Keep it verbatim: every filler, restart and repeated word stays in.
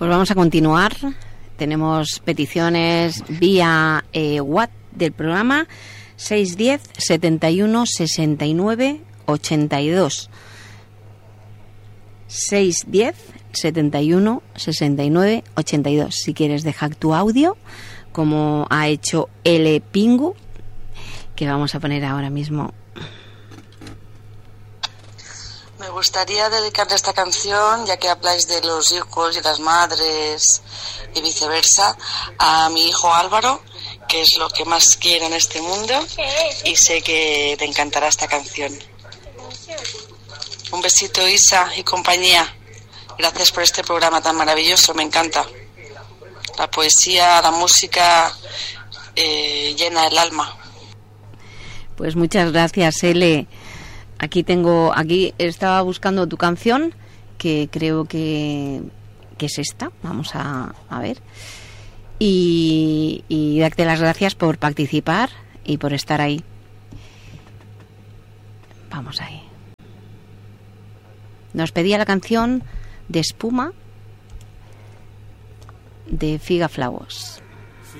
Pues vamos a continuar. Tenemos peticiones vía eh, WhatsApp del programa seis uno cero, setenta y uno, sesenta y nueve, ochenta y dos. seis uno cero, setenta y uno, sesenta y nueve, ochenta y dos. Si quieres dejar tu audio, como ha hecho L. Pingu, que vamos a poner ahora mismo. Me gustaría dedicarle esta canción, ya que habláis de los hijos y las madres y viceversa, a mi hijo Álvaro, que es lo que más quiero en este mundo, y sé que te encantará esta canción. Un besito, Isa y compañía. Gracias por este programa tan maravilloso, me encanta. La poesía, la música eh, llena el alma. Pues muchas gracias, L. Aquí tengo, aquí estaba buscando tu canción, que creo que, que es esta. Vamos a, a ver. Y, y darte las gracias por participar y por estar ahí. Vamos ahí. Nos pedía la canción de Espuma de Figa Flowers.